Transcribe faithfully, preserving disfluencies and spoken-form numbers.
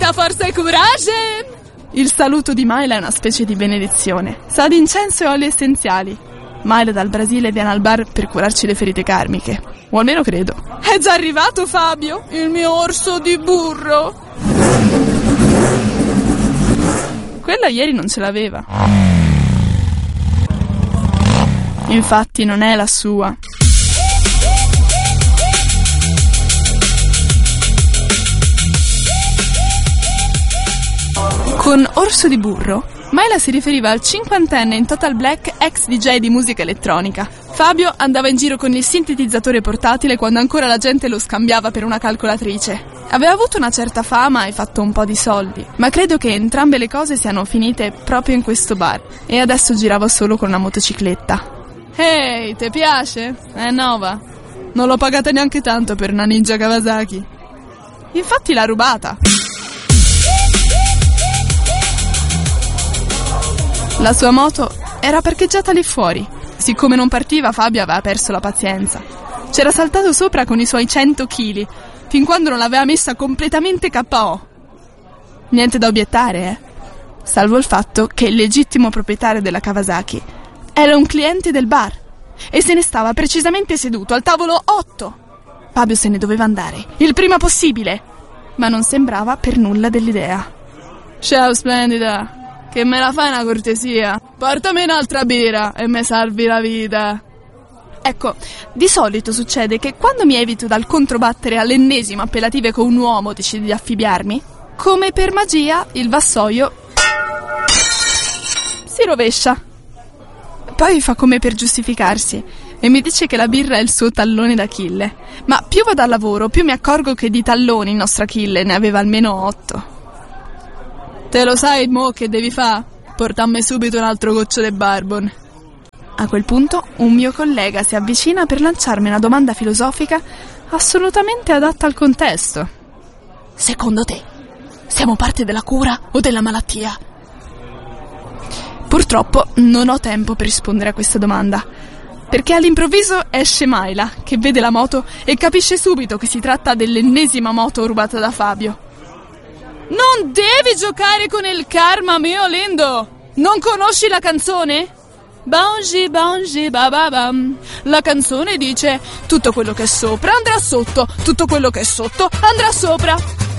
la forza e courage! Il saluto di Mayla è una specie di benedizione. Sa di incenso e oli essenziali. Mayla dal Brasile viene al bar per curarci le ferite karmiche. O almeno credo. È già arrivato Fabio, il mio orso di burro. Quella ieri non ce l'aveva. Infatti non è la sua. Con orso di burro, Mayla si riferiva al cinquantenne in Total Black ex D J di musica elettronica. Fabio andava in giro con il sintetizzatore portatile quando ancora la gente lo scambiava per una calcolatrice. Aveva avuto una certa fama e fatto un po' di soldi, ma credo che entrambe le cose siano finite proprio in questo bar e adesso girava solo con una motocicletta. Ehi, hey, ti piace? È nuova. Non l'ho pagata neanche tanto per una Ninja Kawasaki. Infatti l'ha rubata. La sua moto era parcheggiata lì fuori. Siccome non partiva, Fabio aveva perso la pazienza. C'era saltato sopra con i suoi cento chili, fin quando non l'aveva messa completamente K O. Niente da obiettare, eh? Salvo il fatto che il legittimo proprietario della Kawasaki era un cliente del bar e se ne stava precisamente seduto al tavolo otto. Fabio se ne doveva andare, il prima possibile, ma non sembrava per nulla dell'idea. Ciao splendida, che me la fai una cortesia? Portami un'altra birra e me salvi la vita. Ecco, di solito succede che quando mi evito dal controbattere all'ennesimo appellativo con un uomo decidi di affibbiarmi, come per magia il vassoio si rovescia. Poi fa come per giustificarsi e mi dice che la birra è il suo tallone d'Achille. Ma più vado al lavoro, più mi accorgo che di talloni il nostro Achille ne aveva almeno otto. Te lo sai mo che devi fa? Portammi subito un altro goccio de barbon. A quel punto un mio collega si avvicina per lanciarmi una domanda filosofica assolutamente adatta al contesto. Secondo te, siamo parte della cura o della malattia? Purtroppo non ho tempo per rispondere a questa domanda, perché all'improvviso esce Mayla, che vede la moto e capisce subito che si tratta dell'ennesima moto rubata da Fabio. Non devi giocare con il karma, mio lindo! Non conosci la canzone? Bangi, bangi, bababam. La canzone dice: tutto quello che è sopra andrà sotto, tutto quello che è sotto andrà sopra.